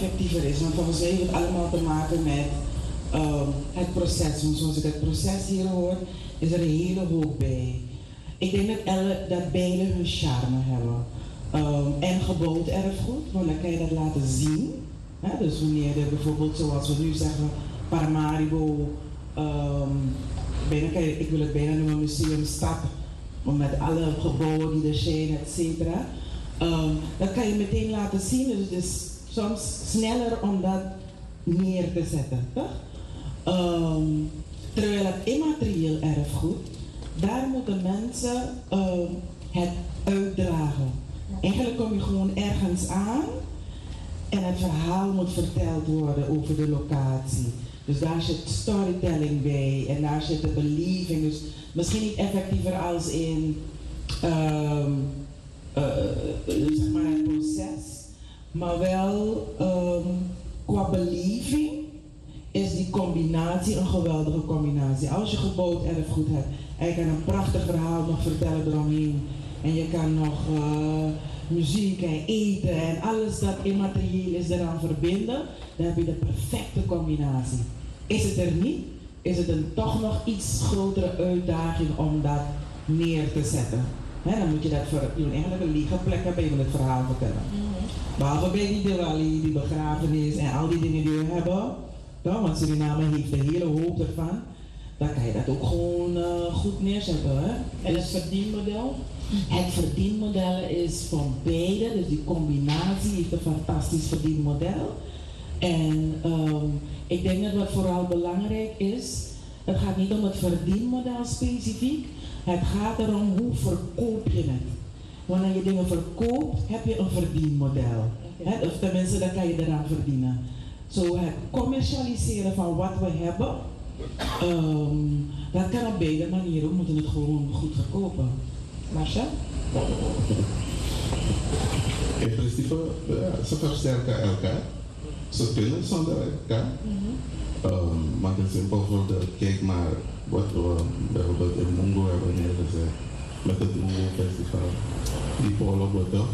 effectiever is. Want volgens mij heeft het allemaal te maken met het proces. Want zoals ik het proces hier hoor, is er een hele hoop bij. Ik denk dat beide hun charme hebben. En gebouwd erfgoed, want dan kan je dat laten zien. Dus wanneer er bijvoorbeeld, zoals we nu zeggen, Paramaribo, ik wil het bijna noemen museumstad, met alle gebouwen die er zijn, et cetera. Dat kan je meteen laten zien, dus het is soms sneller om dat neer te zetten, toch? Terwijl het immaterieel erfgoed, daar moeten mensen het uitdragen. Eigenlijk kom je gewoon ergens aan en het verhaal moet verteld worden over de locatie. Dus daar zit storytelling bij en daar zit de beleving. Dus misschien niet effectiever als in zeg maar het proces, maar wel qua beleving is die combinatie een geweldige combinatie. Als je gebouwd erfgoed hebt en je kan een prachtig verhaal nog vertellen eromheen en je kan nog muziek en eten en alles dat immaterieel is eraan verbinden, dan heb je de perfecte combinatie. Is het er niet, is het een toch nog iets grotere uitdaging om dat neer te zetten. Dan moet je dat voor eigenlijk een lege plek hebben, je moet het verhaal vertellen. Behalve bij die Diwali, die begrafenis en al die dingen die we hebben, want Suriname heeft een hele hoop ervan, dan kan je dat ook gewoon goed neerzetten. En het verdienmodel? Het verdienmodel is van beide, dus die combinatie heeft een fantastisch verdienmodel. En ik denk dat wat vooral belangrijk is, het gaat niet om het verdienmodel specifiek, het gaat erom hoe verkoop je het. Wanneer je dingen verkoopt, heb je een verdienmodel. Okay. Of tenminste, dan kan je eraan verdienen. Zo het commercialiseren van wat we hebben, dat kan op beide manieren. We moeten het gewoon goed verkopen. Marcia? In principe, ze versterken elkaar. Ze kunnen zonder elkaar. Maar een simpel voorbeeld, kijk maar wat we bijvoorbeeld in Mungo hebben neergezet met het Mungo Festival. Die polo botten.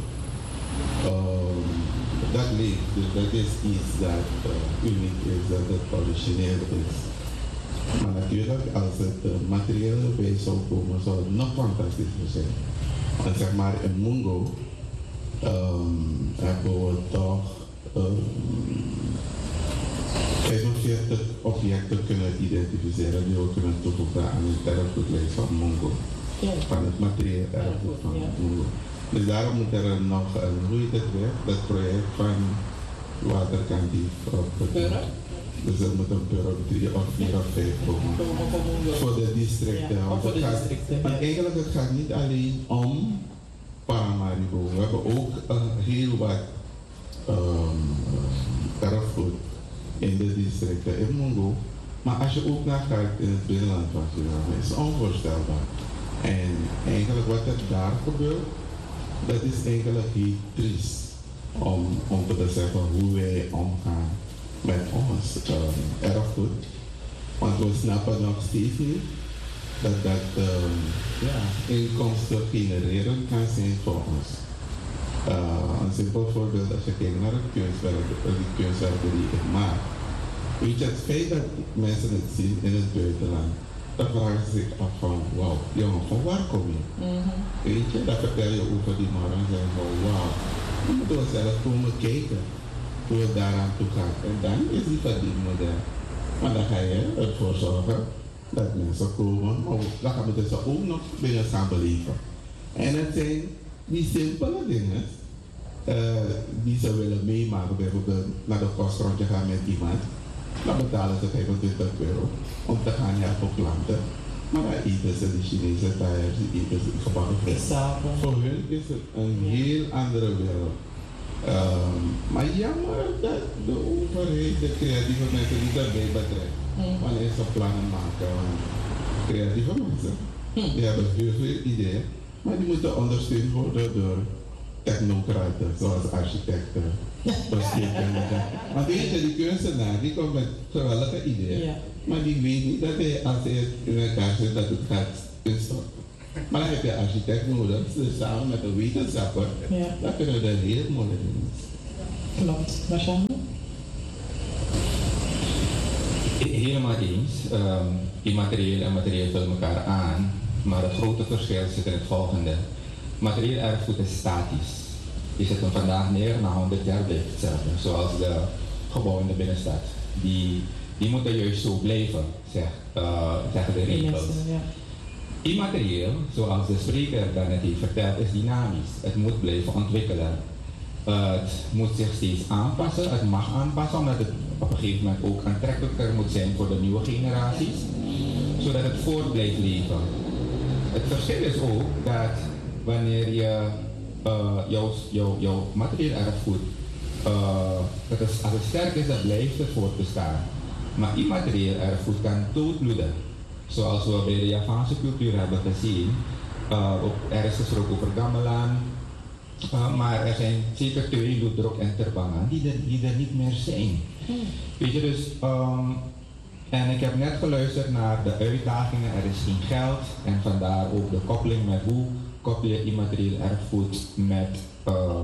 Dat leeft, dus dat is iets dat uniek is, dat het origineel is. Maar natuurlijk, als het materieel erbij zou komen, zou het nog fantastischer zijn. En zeg maar in Mungo hebben we toch 45 objecten kunnen identificeren die we kunnen toevoegen aan het erfgoedlijst van Mungo. Ja. Van het materieel erfgoed van Mungo. Dus daarom moet er nog een, hoe heet het weer, dat project van waterkantief op dus er moet een bureau 3 of 4 of 5 komen voor de districten. Maar eigenlijk het gaat niet alleen om Paramaribo. We hebben ook heel wat erfgoed in de districten in Mungo. Maar als je ook naar kijkt in het binnenland van Suriname, is het onvoorstelbaar. En eigenlijk wat er daar gebeurt, dat is eigenlijk heel triest om te beseffen hoe wij omgaan met ons erfgoed. Want we snappen nog steeds niet dat inkomsten genereren kan zijn voor ons. Een simpel voorbeeld, als je kijkt naar het kunstwerken die ik maak. Weet je, het feit dat mensen het zien in het buitenland, dan vragen ze zich af van, wauw, jongen, van waar kom je? Weet je, dan vertel je over die man en zeggen van, wauw, dan moeten we zelf komen kijken hoe het daaraan toe gaat. En dan is die verdienmodel. Maar dan ga je ervoor zorgen dat mensen komen, maar dan gaan we ze ook nog binnen gaan beleven. En het zijn die simpele dingen die ze willen meemaken, bijvoorbeeld naar de kostrondje gaan met iemand. Dan betalen ze 25 euro om te gaan helpen planten. Maar dan eten ze de Chinese taaiers, die eten ze gebakken vis. Voor hun is het een heel andere wereld. Maar jammer dat de overheid, de creatieve mensen niet daarbij betrekt. Wanneer ze plannen maken. Creatieve mensen, die hebben heel veel ideeën, maar die moeten ondersteund worden door technocraten, zoals architecten, bestuurkundigen. Maar weet je, die kunstenaar, die komt met geweldige ideeën, maar die weet niet dat hij als hij in elkaar zit, dat het gaat instorten. Maar dan heb je architect nodig, dus samen met een wetenschapper, dan kunnen we dat heel mooi doen. Klopt. Marciano? helemaal eens. Immaterieel en materieel vullen elkaar aan. Maar het grote verschil zit in het volgende. Materieel erfgoed is statisch. Je zet hem vandaag neer, na 100 jaar blijft hetzelfde. Zoals de gebouwen in de binnenstad. Die moeten juist zo blijven, zeggen de regels. Immaterieel, zoals de spreker daarnet heeft verteld, is dynamisch. Het moet blijven ontwikkelen. Het moet zich steeds aanpassen, het mag aanpassen, omdat het op een gegeven moment ook aantrekkelijker moet zijn voor de nieuwe generaties, zodat het voort blijft leven. Het verschil is ook dat wanneer je jouw materieel erfgoed, als het sterk is, dan blijft het voortbestaan. Maar immaterieel erfgoed kan doodbloeden. Zoals we bij de Javaanse cultuur hebben gezien. Er is gesproken over gamelan. Maar er zijn zeker 2, Ludrok en Terbangan, die er niet meer zijn. Weet je, dus, en ik heb net geluisterd naar de uitdagingen, er is geen geld. En vandaar ook de koppeling met hoe koppel je immaterieel erfgoed met